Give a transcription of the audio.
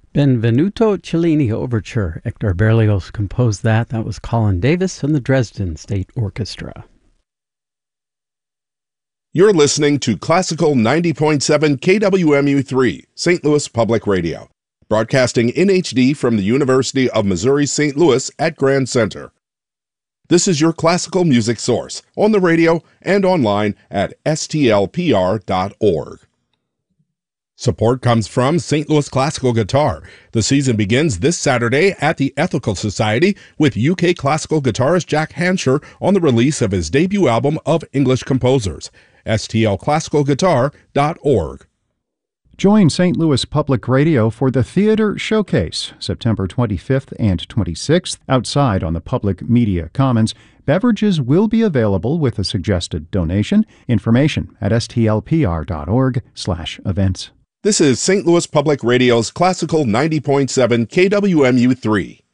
Benvenuto Cellini Overture. Hector Berlioz composed that. That was Colin Davis and the Dresden State Orchestra. You're listening to Classical 90.7 KWMU3, St. Louis Public Radio, broadcasting in HD from the University of Missouri St. Louis at Grand Center. This is your classical music source on the radio and online at stlpr.org. Support comes from St. Louis Classical Guitar. The season begins this Saturday at the Ethical Society with UK classical guitarist Jack Hansher on the release of his debut album of English composers. stlclassicalguitar.org. Join St. Louis Public Radio for the Theater Showcase, September 25th and 26th, outside on the Public Media Commons. Beverages will be available with a suggested donation. Information at stlpr.org/events. This is St. Louis Public Radio's Classical 90.7 KWMU3.